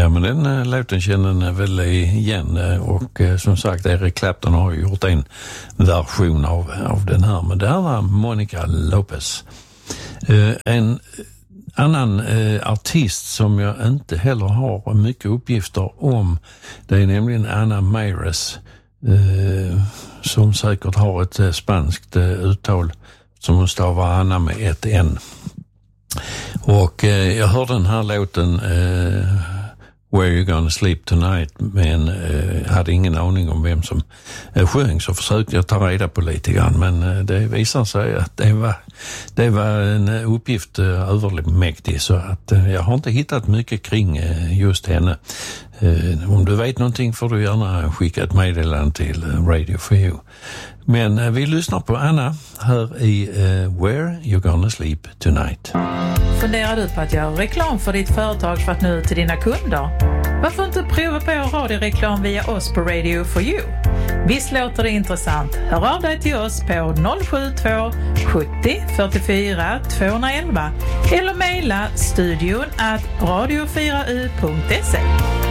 Ja, men den låten känner den väl igen och som sagt Eric Clapton har gjort en version av den här, men det här var Monica Lopez. En annan artist som jag inte heller har mycket uppgifter om, det är nämligen Ana Meiras som säkert har ett spanskt uttal som stavar Anna med ett N. Och jag hörde den här låten Where You Gonna Sleep Tonight, men hade ingen aning om vem som sjöng, så försökte jag ta reda på lite grann, men det visar sig att det var en uppgift övermäktig, så att jag har inte hittat mycket kring just henne. Om du vet någonting får du gärna skicka ett meddelande till Radio 4. Men vi lyssnar på Anna här i Where You Gonna Sleep Tonight. Funderar du på att göra reklam för ditt företag för att nå ut till dina kunder? Varför inte prova på radioreklam via oss på Radio for You? Visst låter det intressant? Hör av dig till oss på 072 70 44 211 eller mejla studion@radio4u.se.